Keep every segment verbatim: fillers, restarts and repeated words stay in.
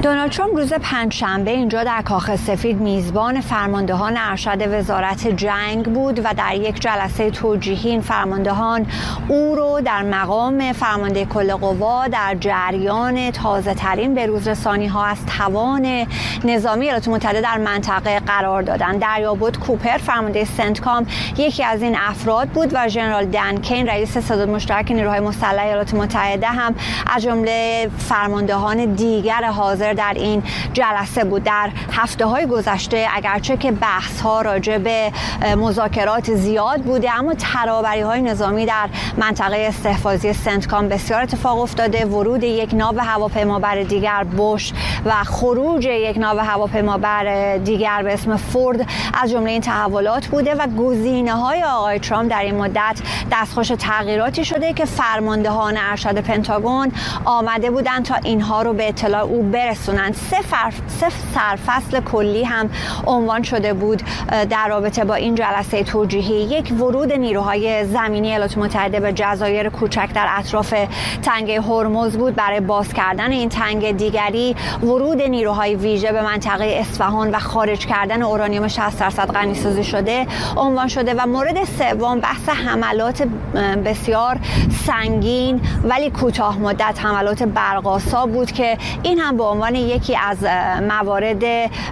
دونالد ترامپ روز پنجشنبه اینجا در کاخ سفید میزبان فرماندهان ارشد وزارت جنگ بود و در یک جلسه توجیهی این فرماندهان او رو در مقام فرمانده کل قوا در جریان تازه ترین بروزرسانی ها از توان نظامی ایالات متحده در منطقه قرار دادند. دریابد کوپر فرمانده سنتکام یکی از این افراد بود و ژنرال دن کین رئیس ستاد مشترک نیروهای مسلح ایالات متحده هم از جمله فرماندهان دیگر حاضر در این جلسه بود. در هفته‌های گذشته اگرچه که بحث‌ها راجع به مذاکرات زیاد بوده، اما ترابری‌های نظامی در منطقه استحفاظی سنتکام بسیار اتفاق افتاده. ورود یک ناو هواپیمابر دیگر بوش و خروج یک ناو هواپیمابر دیگر به اسم فورد از جمله این تحولات بوده و گزینه‌های آقای ترامپ در این مدت دستخوش تغییراتی شده که فرماندهان ارشد پنتاگون آمده بودند تا اینها رو به اطلاع او برسونند. سه, سه سرفصل کلی هم عنوان شده بود در رابطه با این جلسه توجیهی. یک، ورود نیروهای زمینی ایالات متحده به جزایر کوچک در اطراف تنگه هرمز بود برای باز کردن این تنگه. دیگری ورود نیروهای ویژه به منطقه اصفهان و خارج کردن اورانیوم شصت درصد غنی‌سازی شده عنوان شده و مورد سوم بحث حملات بسیار سنگین ولی کوتاه مدت حملات برق‌آسا بود که این هم به عنوان یکی از موارد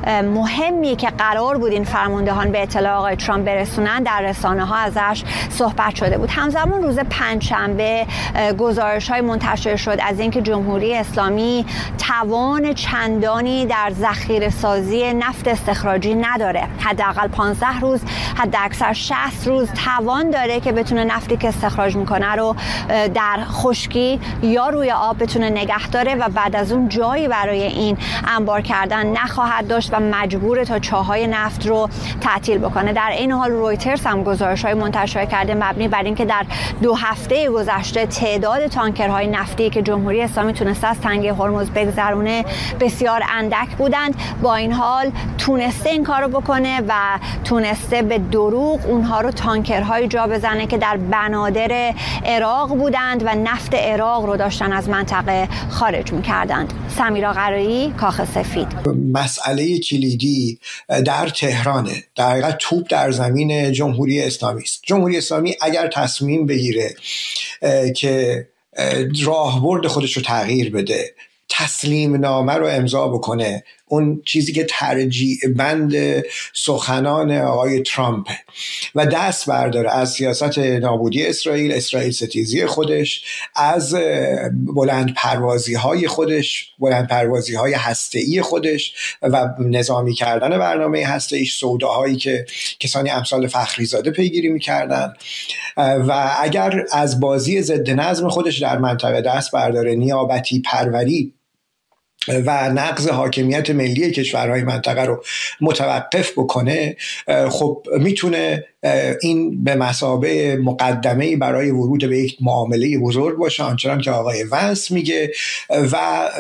مهمی که قرار بود این فرماندهان به اطلاع آقای ترامپ برسونن در رسانه‌ها ازش صحبت شده بود. همزمان روز پنجشنبه گزارش‌های منتشر شد از اینکه جمهوری اسلامی توان چندانی در ذخیره‌سازی نفت استخراجی نداره. حداقل پانزده روز، حداکثر شصت روز توان داره که بتونه نفتی که استخراج میکنه رو در خشکی یا روی آب بتونه نگه داره و بعد از اون جایی برای این انبار کردن نخواهد داشت و مجبور تا چاهای نفت رو تعطیل بکنه. در این حال رویترز هم گزارش‌های منتشر کرده مبنی بر اینکه در دو هفته گذشته تعداد تانکرهای نفتی که جمهوری اسلامی تونسته از تنگه هرمز بگذرونه بسیار اندک بودند. با این حال تونسته این کارو بکنه و تونسته به دروغ اونها رو تانکرهای جا بزنه که در بنادر عراق بودند و نفت عراق رو داشتن از منطقه خارج می‌کردند. سمیرا قرایی، کاخ سفید. مسئله کلیدی در تهرانه. در حقیقت توپ در زمین جمهوری اسلامی است. جمهوری اسلامی اگر تصمیم بگیره که راهبرد خودش رو تغییر بده، تسلیم نامه رو امضا بکنه، اون چیزی که ترجیع بند سخنان آقای ترامپ و دست برداره از سیاست نابودی اسرائیل، اسرائیل ستیزی خودش، از بلند پروازی های خودش، بلند پروازی های هسته‌ای خودش و نظامی کردن برنامه هسته‌ایش، سوداهایی که کسانی امثال فخریزاده پیگیری میکردن، و اگر از بازی ضد نظم خودش در منطقه دست برداره، نیابتی پروری و نقض حاکمیت ملی کشورهای منطقه رو متوقف بکنه، خب میتونه این به مثابه مقدمه‌ای برای ورود به یک معامله بزرگ باشه، آنچنان که آقای ونس میگه، و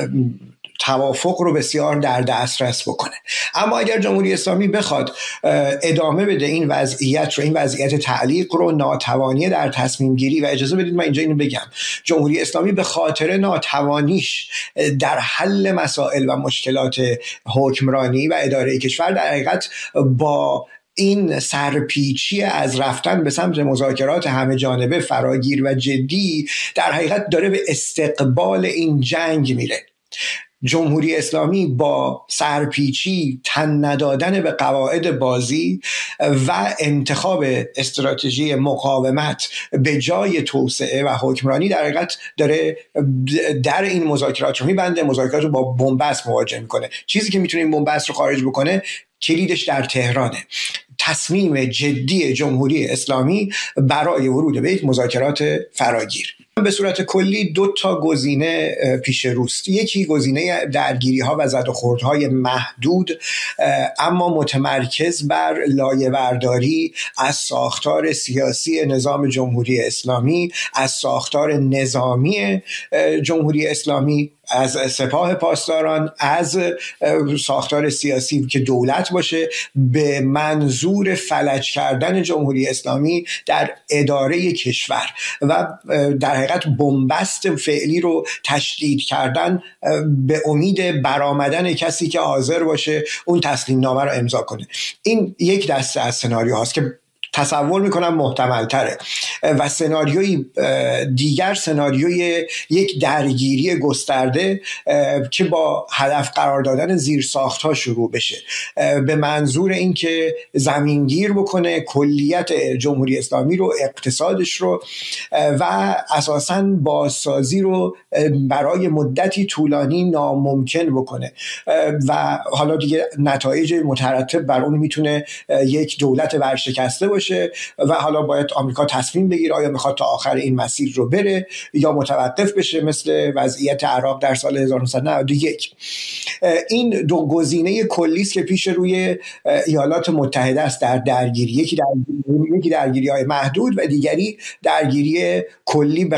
توافق رو بسیار در دسترس بکنه. اما اگر جمهوری اسلامی بخواد ادامه بده این وضعیت رو، این وضعیت تعلیق رو، ناتوانی در تصمیم گیری، و اجازه بدید من اینجا اینو بگم، جمهوری اسلامی به خاطر ناتوانیش در حل مسائل و مشکلات حکمرانی و اداره کشور در حقیقت با این سرپیچی از رفتن به سمت مذاکرات همه جانبه فراگیر و جدی در حقیقت داره به استقبال این جنگ میره. جمهوری اسلامی با سرپیچی، تن ندادن به قواعد بازی و انتخاب استراتژی مقاومت به جای توسعه و حکمرانی در حقیقت داره در این مذاکرات رو میبنده، مذاکرات رو با بنبست مواجه میکنه. چیزی که میتونه این بنبست رو خارج بکنه کلیدش در تهرانه. تصمیم جدی جمهوری اسلامی برای ورود به یک مذاکرات فراگیر. به صورت کلی دو تا گزینه پیش روست. یکی گزینه درگیری ها و زد و خوردهای محدود اما متمرکز بر لایه‌برداری از ساختار سیاسی نظام جمهوری اسلامی، از ساختار نظامی جمهوری اسلامی از سپاه پاسداران، از ساختار سیاسی که دولت باشه، به منظور فلج کردن جمهوری اسلامی در اداره کشور و در حقیقت بنبست فعلی رو تشدید کردن به امید برآمدن کسی که حاضر باشه اون تسلیم نامه رو امضا کنه. این یک دسته از سناریو هاست که تصور میکنم محتمل تره و سناریوی دیگر سناریوی یک درگیری گسترده که با هدف قرار دادن زیرساخت ها شروع بشه به منظور اینکه زمینگیر بکنه کلیت جمهوری اسلامی رو، اقتصادش رو و اساساً بازسازی رو برای مدتی طولانی ناممکن بکنه و حالا دیگه نتایج مترتب بر اون میتونه یک دولت ورشکسته باشه و حالا باید آمریکا تصمیم بگیره آیا میخواد تا آخر این مسیر رو بره یا متوقف بشه، مثل وضعیت عراق در سال هزار و نهصد و نود و یک. این دو گزینه کلی است که پیش روی ایالات متحده است در درگیری، یکی درگیری یکی درگیری‌های محدود و دیگری درگیری کلی به